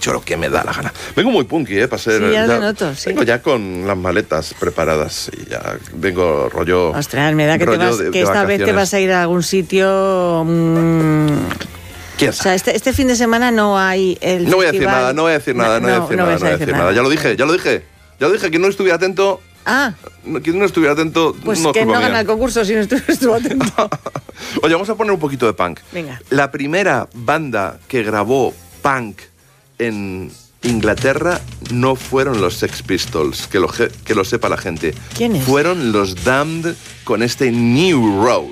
escucho lo que me da la gana. Vengo muy punky, para ser... Sí, ya lo noto, sí. Vengo ya con las maletas preparadas y ya vengo rollo... Ostras, me da que, esta vez te vas a ir a algún sitio... ¿Quién sabe? O sea, este fin de semana no hay el No voy a festival... no voy a decir nada. Ya lo dije. Quien no estuviera atento... Quien no estuviera atento... Pues no que no gana el concurso si no estuvo atento. Oye, vamos a poner un poquito de punk. Venga. La primera banda que grabó punk en Inglaterra no fueron los Sex Pistols, que lo sepa la gente. ¿Quiénes? Fueron los Damned con este New Road.